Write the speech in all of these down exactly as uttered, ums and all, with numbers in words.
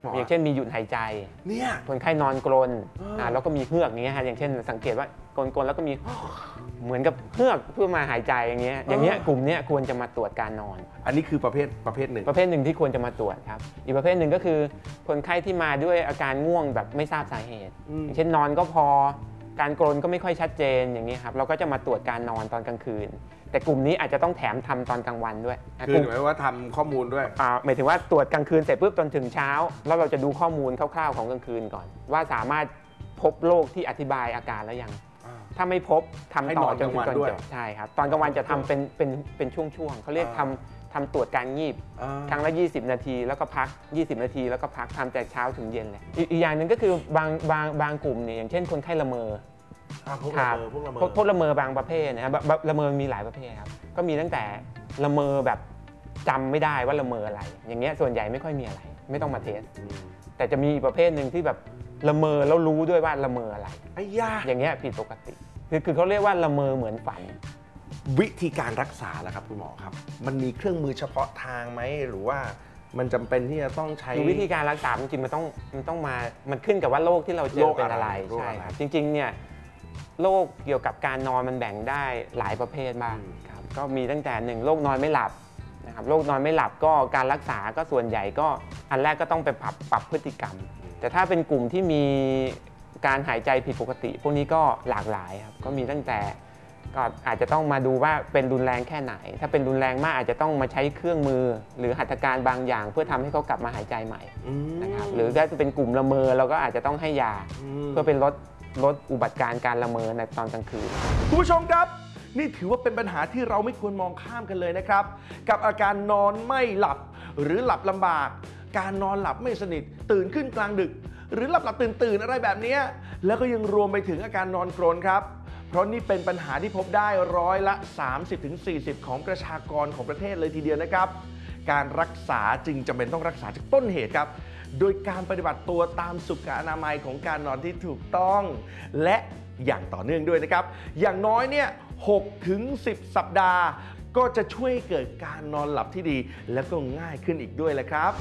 อย่างเช่นมีหยุดหายใจเนี่ยคนไข้นอนกรนอ่าแล้วก็มีเฮือกอย่างเงี้ยฮะอย่างเช่นสังเกตว่ากรนๆแล้วก็มีเหมือนกับเฮือกเพื่อมาหายใจอย่างเงี้ยอย่างเงี้ยกลุ่มเนี้ยควรจะมาตรวจการนอนอันนี้คือประเภทประเภทหนึ่งประเภทหนึ่งที่ควรจะมาตรวจครับอีกประเภทหนึ่งก็คือคนไข้ที่มาด้วยอาการง่วงแบบไม่ทราบสาเหตุอย่างเช่นนอนก็พอการกรนก็ไม่ค่อยชัดเจนอย่างนี้ครับเราก็จะมาตรวจการนอนตอนกลางคืนแต่กลุ่มนี้อาจจะต้องแถมทำตอนกลางวันด้วยคือหมายว่าทำข้อมูลด้วยหมายถึงว่าตรวจกลางคืนเสร็จปุ๊บจนถึงเช้าแล้วเราจะดูข้อมูลคร่าวๆของกลางคืนก่อนว่าสามารถพบโรคที่อธิบายอาการแล้วยังถ้าไม่พบทำต่อจนถึงตอนจบใช่ครับตอนกลางวันจะทำเป็นเป็นเป็นช่วงๆเขาเรียกทำทำตรวจการงีบครั้งละยี่สิบนาทีแล้วก็พักยี่สิบนาทีแล้วก็พักทำจากเช้าถึงเย็นเลยอีกอย่างหนึ่งก็คือบางบางบางกลุ่มเนี่ยอย่างเช่นคนไข้ละเมอพวกละเมอพวกละเมอพวกละเมอบางประเภทนะครับละเมอมีหลายประเภทครับก็มีตั้งแต่ละเมอแบบจำไม่ได้ว่าละเมออะไร อย่างเงี้ยส่วนใหญ่ไม่ค่อยมีอะไรไม่ต้องมาเทสแต่จะมีอีกประเภทหนึ่งที่แบบละเมอแล้วรู้ด้วยว่าละเมออะไรไอ้ยาอย่างเงี้ยผิดปกติคือคือเขาเรียกว่าละเมอเหมือนฝันวิธีการรักษาล่ะครับคุณหมอครับมันมีเครื่องมือเฉพาะทางไหมหรือว่ามันจำเป็นที่จะต้องใช้วิธีการรักษาจริงๆมันต้องมันต้องมามันขึ้นกับว่าโรคที่เราเจอเป็นอะไรใช่ครับจริงๆเนี่ยโรคเกี่ยวกับการนอนมันแบ่งได้หลายประเภทบ้างครับก็มีตั้งแต่หนึ่งโรคนอนไม่หลับนะครับโรคนอนไม่หลับก็การรักษาก็ส่วนใหญ่ก็อันแรกก็ต้องไปปรับปรับพฤติกรรมแต่ถ้าเป็นกลุ่มที่มีการหายใจผิดปกติพวกนี้ก็หลากหลายครับก็มีตั้งแต่ก็อาจจะต้องมาดูว่าเป็นรุนแรงแค่ไหนถ้าเป็นรุนแรงมากอาจจะต้องมาใช้เครื่องมือหรือหัตถการบางอย่างเพื่อทำให้เขากลับมาหายใจใหม่นะครับหรือถ้าเป็นกลุ่มละเมอเราก็อาจจะต้องให้ยาเพื่อเป็นลดลดอุบัติการการละเมอในตอนกลางคืนคุณผู้ชมครับนี่ถือว่าเป็นปัญหาที่เราไม่ควรมองข้ามกันเลยนะครับกับอาการนอนไม่หลับหรือหลับลำบากการนอนหลับไม่สนิทตื่นขึ้นกลางดึกหรือหลับหลับตื่นตื่นอะไรแบบนี้แล้วก็ยังรวมไปถึงอาการนอนกรนครับเพราะนี่เป็นปัญหาที่พบได้ร้อยละ สามสิบถึงสี่สิบ ของประชากรของประเทศเลยทีเดียวนะครับการรักษาจึงจำเป็นต้องรักษาจากต้นเหตุครับโดยการปฏิบัติตัวตามสุขอนามัยของการนอนที่ถูกต้องและอย่างต่อเนื่องด้วยนะครับอย่างน้อยเนี่ย หกถึงสิบ สัปดาห์ก็จะช่วยเกิดการนอนหลับที่ดีและก็ง่ายขึ้นอีกด้วยแหละครับ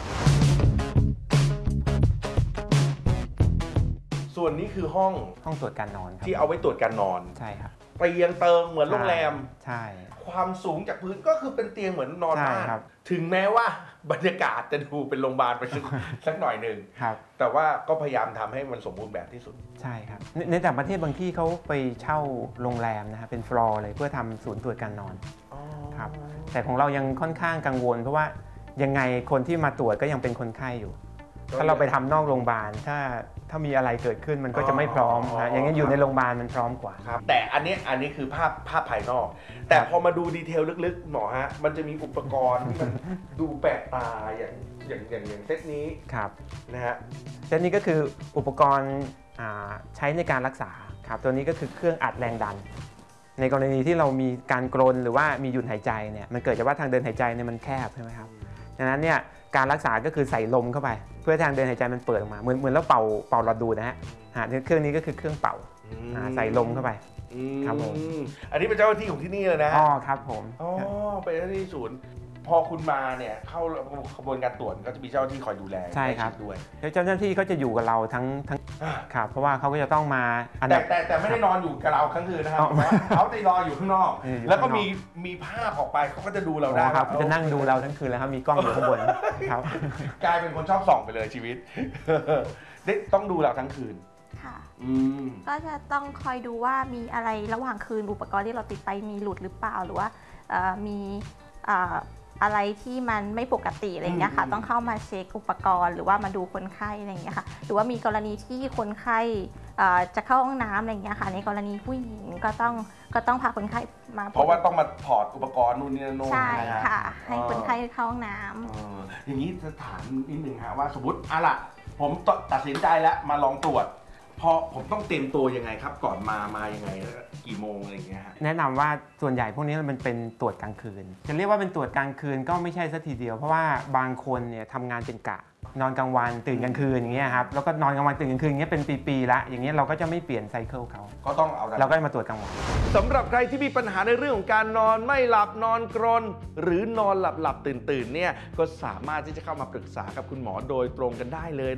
ส่วนนี้คือห้องห้องตรวจการนอนที่เอาไว้ตรวจการนอนใช่ครับเตียงเติมเหมือนโรงแรมใช่ความสูงจากพื้นก็คือเป็นเตียงเหมือนนอนบ้านถึงแม้ว่าบรรยากาศจะดูเป็นโรงพยาบาลไปสักหน่อยหนึ่งแต่ว่าก็พยายามทำให้มันสมบูรณ์แบบที่สุดใช่ครับในต่างประเทศบางที่เขาไปเช่าโรงแรมนะครับเป็นฟลอร์เลยเพื่อทำศูนย์ตรวจการนอนครับแต่ของเรายังค่อนข้างกังวลเพราะว่ายังไงคนที่มาตรวจก็ยังเป็นคนไข้อยู่ถ้าเราไปทำนอกโรงพยาบาลถ้าถ้ามีอะไรเกิดขึ้นมันก็จะไม่พร้อมนะอย่างนี้อยู่ในโรงพยาบาลมันพร้อมกว่าแต่อันนี้อันนี้คือภาพภาพภายนอกแต่พอมาดูดีเทลลึกๆหมอฮะมันจะมีอุปกรณ์ที่มันดูแปลกตาอย่างอย่างอย่างอย่างเซตนี้ครับนะฮะเซตนี้ก็คืออุปกรณ์ใช้ในการรักษาครับตัวนี้ก็คือเครื่องอัดแรงดันในกรณีที่เรามีการกรนหรือว่ามีหยุดหายใจเนี่ยมันเกิดจากว่าทางเดินหายใจเนี่ยมันแคบใช่ไหมครับดังนั้นเนี่ยการรักษาก็คือใส่ลมเข้าไปเพื่อทางเดินหายใจมันเปิดออกมาเหมือนเหมือนเราเป่าเป่าหลอดดูดนะฮะเครื่องนี้ก็คือเครื่องเป่าใส่ลมเข้าไปครับผมอันนี้เป็นเจ้าหน้าที่ของที่นี่เลยนะอ๋อครับผมอ๋อเป็นเจ้าหน้าที่ศูนย์พอคุณมาเนี่ยเข้าขบวนการตรวจก็จะมีเจ้าหน้าที่คอยดูแลใช่ครับด้วยแล้วเจ้าหน้าที่เขาจะอยู่กับเราทั้งทั้งครับเพราะว่าเขาก็จะต้องมาแต่แต่แต่ไม่ได้นอนอยู่กับเราทั้งคืนนะครับเขาจะรออยู่ข้างนอกแล้วก็มีมีภาพออกไปเขาก็จะดูเราได้ครับจะนั่งดูเราทั้งคืนแล้วครับมีกล้องอยู่ข้างบนครับกลายเป็นคนชอบส่องไปเลยชีวิตต้องดูเราทั้งคืนค่ะก็จะต้องคอยดูว่ามีอะไรระหว่างคืนอุปกรณ์ที่เราติดไปมีหลุดหรือเปล่าหรือว่ามีอะไรที่มันไม่ปกติอะไรเงี้ยค่ะต้องเข้ามาเช็คอุปกรณ์หรือว่ามาดูคนไข้อะไรเงี้ยค่ะหรือว่ามีกรณีที่คนไข้จะเข้าห้องน้ำอะไรเงี้ยค่ะในกรณีผู้หญิงก็ต้องก็ต้องพาคนไข้มาเพราะว่าต้องมาถอดอุปกรณ์นู่นนี่นั่นใช่ค่ะให้คนไข้เข้าห้องน้ำอย่างนี้จะถามนิดนึงฮะว่าสมมติอะล่ะผมตัดสินใจแล้วมาลองตรวจพอผมต้องเตรียมตัวยังไงครับก่อนมามายังไงกี่โมงอะไรอย่างเงี้ยฮะแนะนำว่าส่วนใหญ่พวกนี้มันเป็นตรวจกลางคืนจะเรียกว่าเป็นตรวจกลางคืนก็ไม่ใช่สัทีเดียวเพราะว่าบางคนเนี่ยทำงานเป็นกะนอนกลางวันตื่นกลางคืนอย่างเงี้ยครับแล้วก็นอนกลางวันตื่นกลางคืนอย่างเงี้ยเป็นปีๆละอย่างเงี้ยเราก็จะไม่เปลี่ยนไซเคิลเขาก็ต้องเอาเราก็มาตรวจกลางวันสำหรับใครที่มีปัญหาในเรื่องของการนอนไม่หลับนอนกรนหรือนอนหลับหลับตื่นตื่นเนี่ยก็สามารถที่จะเข้ามาปรึกษากับคุณหมอโดยตรงกันได้เลย